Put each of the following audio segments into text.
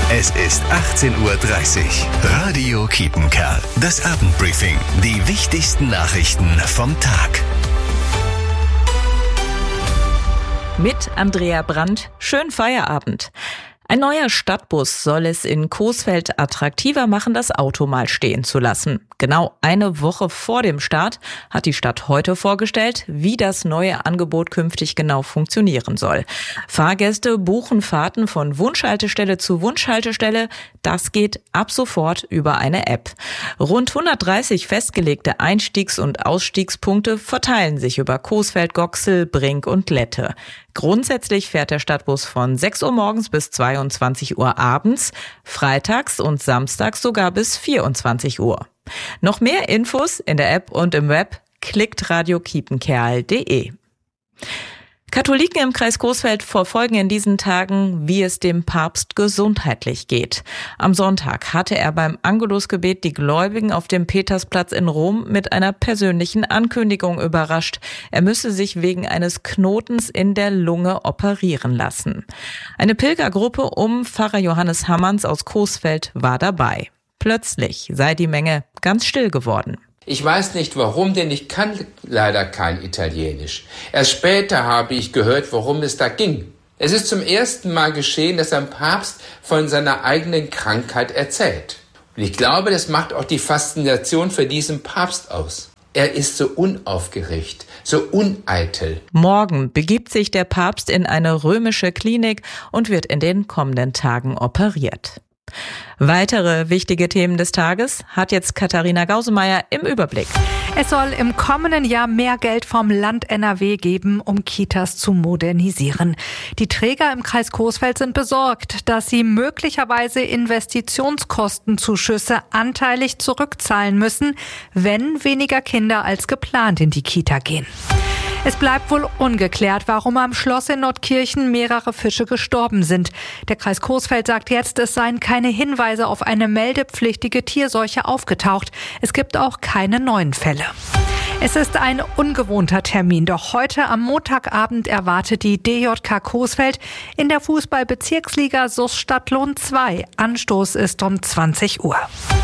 Es ist 18:30 Uhr. Radio Kiepenkerl. Das Abendbriefing. Die wichtigsten Nachrichten vom Tag. Mit Andrea Brandt. Schönen Feierabend. Ein neuer Stadtbus soll es in Coesfeld attraktiver machen, das Auto mal stehen zu lassen. Genau eine Woche vor dem Start hat die Stadt heute vorgestellt, wie das neue Angebot künftig genau funktionieren soll. Fahrgäste buchen Fahrten von Wunschhaltestelle zu Wunschhaltestelle. Das geht ab sofort über eine App. Rund 130 festgelegte Einstiegs- und Ausstiegspunkte verteilen sich über Coesfeld, Goxel, Brink und Lette. Grundsätzlich fährt der Stadtbus von 6 Uhr morgens bis 22 Uhr abends, freitags und samstags sogar bis 24 Uhr. Noch mehr Infos in der App und im Web, klickt radiokiepenkerl.de. Katholiken im Kreis Coesfeld verfolgen in diesen Tagen, wie es dem Papst gesundheitlich geht. Am Sonntag hatte er beim Angelusgebet die Gläubigen auf dem Petersplatz in Rom mit einer persönlichen Ankündigung überrascht. Er müsse sich wegen eines Knotens in der Lunge operieren lassen. Eine Pilgergruppe um Pfarrer Johannes Hammanns aus Coesfeld war dabei. Plötzlich sei die Menge ganz still geworden. Ich weiß nicht warum, denn ich kann leider kein Italienisch. Erst später habe ich gehört, worum es da ging. Es ist zum ersten Mal geschehen, dass ein Papst von seiner eigenen Krankheit erzählt. Und ich glaube, das macht auch die Faszination für diesen Papst aus. Er ist so unaufgeregt, so uneitel. Morgen begibt sich der Papst in eine römische Klinik und wird in den kommenden Tagen operiert. Weitere wichtige Themen des Tages hat jetzt Katharina Gausemeyer im Überblick. Es soll im kommenden Jahr mehr Geld vom Land NRW geben, um Kitas zu modernisieren. Die Träger im Kreis Coesfeld sind besorgt, dass sie möglicherweise Investitionskostenzuschüsse anteilig zurückzahlen müssen, wenn weniger Kinder als geplant in die Kita gehen. Es bleibt wohl ungeklärt, warum am Schloss in Nordkirchen mehrere Fische gestorben sind. Der Kreis Coesfeld sagt jetzt, es seien keine Hinweise auf eine meldepflichtige Tierseuche aufgetaucht. Es gibt auch keine neuen Fälle. Es ist ein ungewohnter Termin, doch heute am Montagabend erwartet die DJK Coesfeld in der Fußball-Bezirksliga SuS Stadtlohn 2. Anstoß ist um 20 Uhr.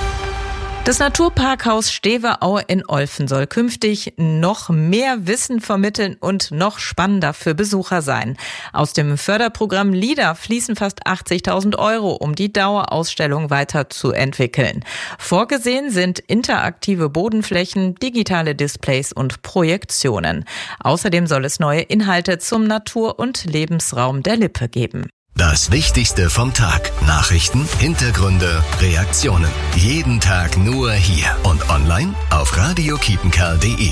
Das Naturparkhaus Steveau in Olfen soll künftig noch mehr Wissen vermitteln und noch spannender für Besucher sein. Aus dem Förderprogramm LIDA fließen fast 80.000 €, um die Dauerausstellung weiterzuentwickeln. Vorgesehen sind interaktive Bodenflächen, digitale Displays und Projektionen. Außerdem soll es neue Inhalte zum Natur- und Lebensraum der Lippe geben. Das Wichtigste vom Tag. Nachrichten, Hintergründe, Reaktionen. Jeden Tag nur hier und online auf radiokiepenkerl.de.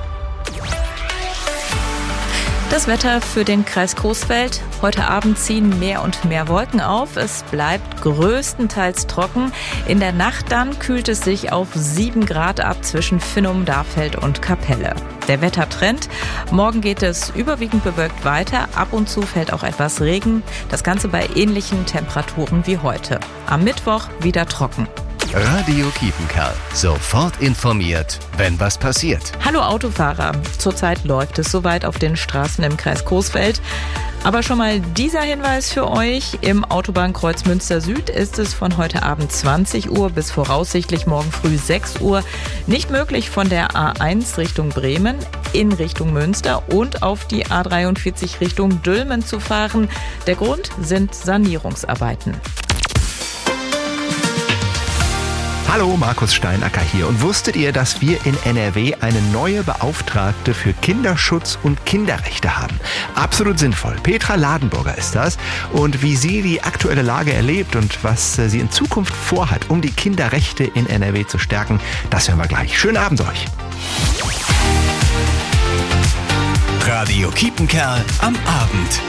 Das Wetter für den Kreis Coesfeld. Heute Abend ziehen mehr und mehr Wolken auf. Es bleibt größtenteils trocken. In der Nacht dann kühlt es sich auf 7 Grad ab zwischen Finnum, Darfeld und Kapelle. Der Wettertrend. Morgen geht es überwiegend bewölkt weiter. Ab und zu fällt auch etwas Regen. Das Ganze bei ähnlichen Temperaturen wie heute. Am Mittwoch wieder trocken. Radio Kiepenkerl. Sofort informiert, wenn was passiert. Hallo Autofahrer. Zurzeit läuft es soweit auf den Straßen im Kreis Coesfeld. Aber schon mal dieser Hinweis für euch. Im Autobahnkreuz Münster Süd ist es von heute Abend 20 Uhr bis voraussichtlich morgen früh 6 Uhr nicht möglich, von der A1 Richtung Bremen in Richtung Münster und auf die A43 Richtung Dülmen zu fahren. Der Grund sind Sanierungsarbeiten. Hallo, Markus Steinacker hier. Und wusstet ihr, dass wir in NRW eine neue Beauftragte für Kinderschutz und Kinderrechte haben? Absolut sinnvoll. Petra Ladenburger ist das. Und wie sie die aktuelle Lage erlebt und was sie in Zukunft vorhat, um die Kinderrechte in NRW zu stärken, das hören wir gleich. Schönen Abend euch. Radio Kiepenkerl am Abend.